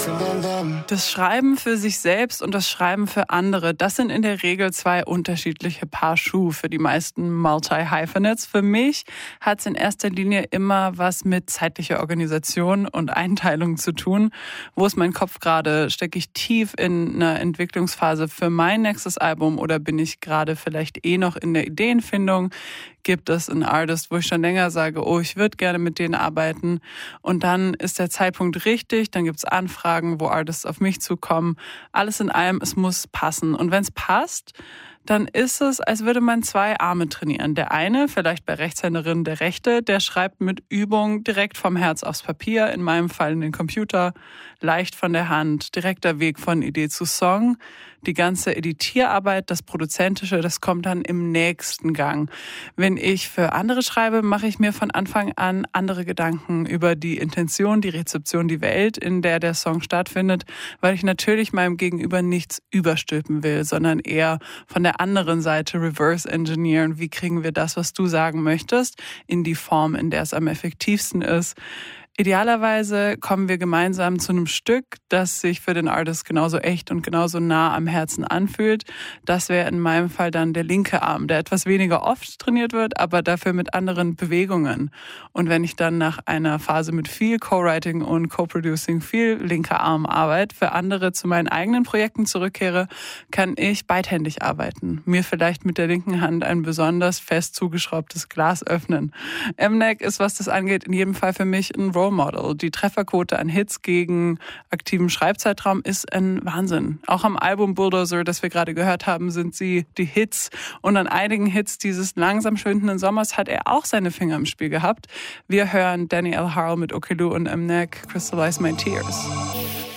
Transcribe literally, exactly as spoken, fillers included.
Das Schreiben für sich selbst und das Schreiben für andere, das sind in der Regel zwei unterschiedliche Paar Schuhe für die meisten Multi-Hyphenates. Für mich hat es in erster Linie immer was mit zeitlicher Organisation und Einteilung zu tun. Wo ist mein Kopf gerade? Stecke ich tief in einer Entwicklungsphase für mein nächstes Album oder bin ich gerade vielleicht eh noch in der Ideenfindung? Gibt es einen Artist, wo ich schon länger sage, oh, ich würde gerne mit denen arbeiten. Und dann ist der Zeitpunkt richtig, dann gibt es Anfragen, wo Artists auf mich zukommen. Alles in allem, es muss passen. Und wenn es passt, dann ist es, als würde man zwei Arme trainieren. Der eine, vielleicht bei Rechtshänderin der rechte, der schreibt mit Übung direkt vom Herz aufs Papier, in meinem Fall in den Computer, leicht von der Hand, direkter Weg von Idee zu Song. Die ganze Editierarbeit, das Produzentische, das kommt dann im nächsten Gang. Wenn ich für andere schreibe, mache ich mir von Anfang an andere Gedanken über die Intention, die Rezeption, die Welt, in der der Song stattfindet, weil ich natürlich meinem Gegenüber nichts überstülpen will, sondern eher von der anderen Seite reverse engineeren. Wie kriegen wir das, was du sagen möchtest, in die Form, in der es am effektivsten ist? Idealerweise kommen wir gemeinsam zu einem Stück, das sich für den Artist genauso echt und genauso nah am Herzen anfühlt. Das wäre in meinem Fall dann der linke Arm, der etwas weniger oft trainiert wird, aber dafür mit anderen Bewegungen. Und wenn ich dann nach einer Phase mit viel Co-Writing und Co-Producing, viel linker Armarbeit für andere zu meinen eigenen Projekten zurückkehre, kann ich beidhändig arbeiten. Mir vielleicht mit der linken Hand ein besonders fest zugeschraubtes Glas öffnen. Mnek ist, was das angeht, in jedem Fall für mich ein Role Model. Die Trefferquote an Hits gegen aktiven Schreibzeitraum ist ein Wahnsinn. Auch am Album Bulldozer, das wir gerade gehört haben, sind sie die Hits. Und an einigen Hits dieses langsam schwindenden Sommers hat er auch seine Finger im Spiel gehabt. Wir hören Danny L. Harl mit Okelu und Mnek, Crystallize My Tears.